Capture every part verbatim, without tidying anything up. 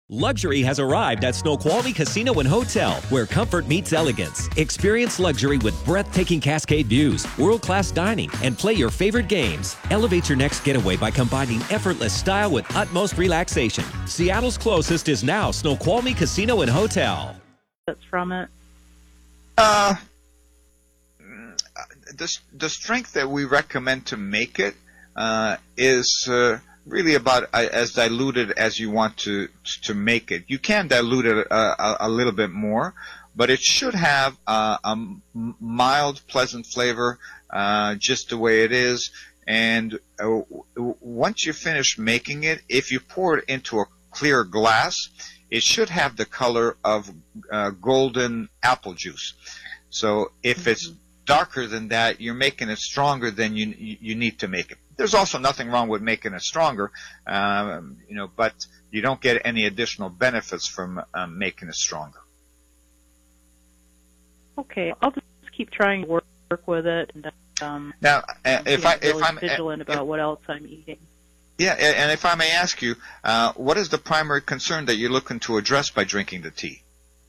Luxury has arrived at Snoqualmie Casino and Hotel, where comfort meets elegance. Experience luxury with breathtaking Cascade views, world-class dining, and play your favorite games. Elevate your next getaway by combining effortless style with utmost relaxation. Seattle's closest is now Snoqualmie Casino and Hotel. That's from it. Uh, the, the strength that we recommend to make it uh, is... Uh, really about uh, as diluted as you want to to make it. You can dilute it a, a, a little bit more, but it should have uh, a mild, pleasant flavor, uh, just the way it is. And uh, once you finish making it, if you pour it into a clear glass, it should have the color of uh, golden apple juice. So if mm-hmm. it's darker than that, you're making it stronger than you you need to make it. There's also nothing wrong with making it stronger, um, you know, but you don't get any additional benefits from um, making it stronger. Okay, I'll just keep trying to work, work with it. And, um, now, uh, if I if really I'm vigilant if, about what else I'm eating. Yeah, and if I may ask you, uh, what is the primary concern that you're looking to address by drinking the tea?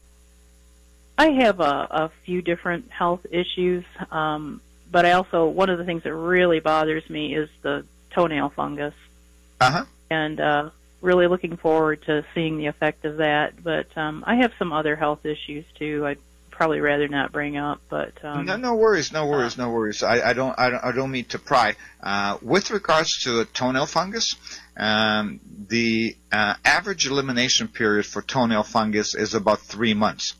I have a, a few different health issues. Um, But I also, one of the things that really bothers me is the toenail fungus. Uh-huh. And uh, really looking forward to seeing the effect of that. But um, I have some other health issues, too, I'd probably rather not bring up. But um, No, no worries, no worries, uh, no worries. I, I, don't, I, don't, I don't mean to pry. Uh, with regards to the toenail fungus, um, the uh, average elimination period for toenail fungus is about three months.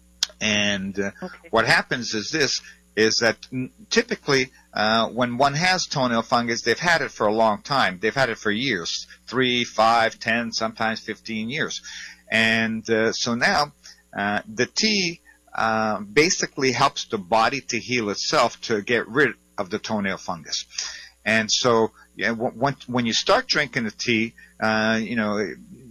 And uh, okay. what happens is this, is that typically uh, when one has toenail fungus, they've had it for a long time. They've had it for years, three, five, ten, sometimes fifteen years. And uh, so now uh, the tea uh, basically helps the body to heal itself to get rid of the toenail fungus. And so yeah, when, when you start drinking the tea, uh, you know,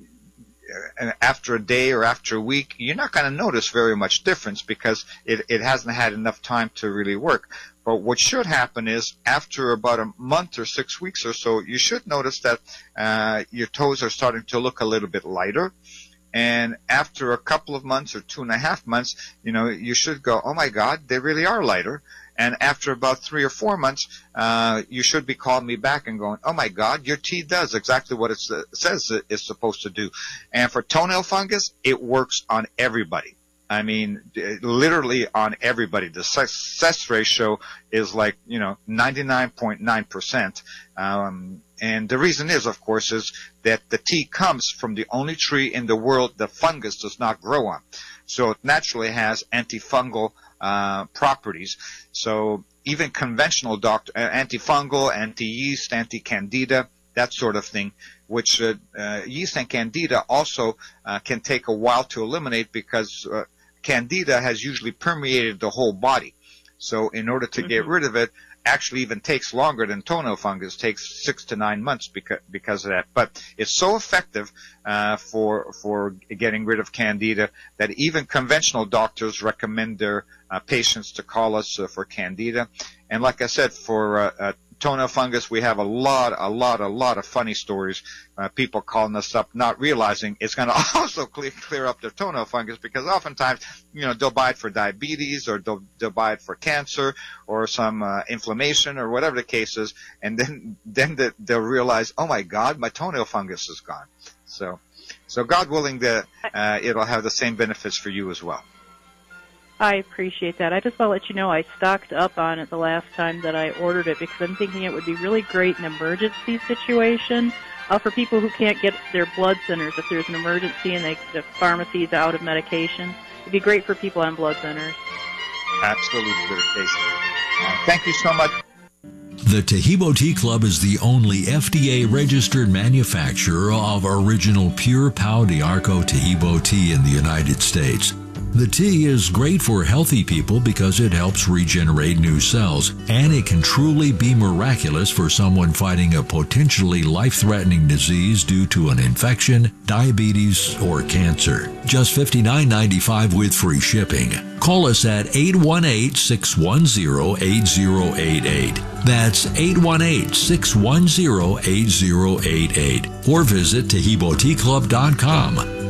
after a day or after a week, you're not going to notice very much difference because it, it hasn't had enough time to really work. But what should happen is after about a month or six weeks or so, you should notice that uh, your toes are starting to look a little bit lighter. And after a couple of months or two and a half months, you know, you should go, oh my God, they really are lighter. And after about three or four months, uh, you should be calling me back and going, oh my God, your tea does exactly what it says it's supposed to do. And for toenail fungus, it works on everybody. I mean, literally on everybody. The success ratio is like, you know, ninety-nine point nine percent. Um, and the reason is, of course, is that the tea comes from the only tree in the world that fungus does not grow on. So it naturally has antifungal uh, properties. So even conventional doctor, uh, antifungal, anti-yeast, anti-candida, that sort of thing, which uh, uh, yeast and candida also uh, can take a while to eliminate because uh, candida has usually permeated the whole body. So in order to mm-hmm. get rid of it, actually even takes longer than toenail fungus. It takes six to nine months because because of that. But it's so effective uh, for for getting rid of candida that even conventional doctors recommend their uh, patients to call us uh, for candida. And like I said, for uh, uh, toenail fungus, we have a lot, a lot, a lot of funny stories. Uh, people calling us up, not realizing it's going to also clear, clear up their toenail fungus because oftentimes, you know, they'll buy it for diabetes or they'll, they'll buy it for cancer or some uh, inflammation or whatever the case is, and then then the, they'll realize, oh my God, my toenail fungus is gone. So, so God willing, that uh, it'll have the same benefits for you as well. I appreciate that. I just want to let you know I stocked up on it the last time that I ordered it because I'm thinking it would be really great in an emergency situation uh, for people who can't get their blood thinners. If there's an emergency and they, the pharmacy is out of medication, it'd be great for people on blood thinners. Absolutely the case. Uh, thank you so much. The Taheebo Tea Club is the only F D A-registered manufacturer of original pure Pau d'Arco Taheebo tea in the United States. The tea is great for healthy people because it helps regenerate new cells, and it can truly be miraculous for someone fighting a potentially life-threatening disease due to an infection, diabetes, or cancer. Just fifty-nine ninety-five with free shipping. Call us at eight one eight, six one zero, eight zero eight eight. That's eight one eight, six one zero, eight zero eight eight. Or visit Taheebo Tea Club dot com.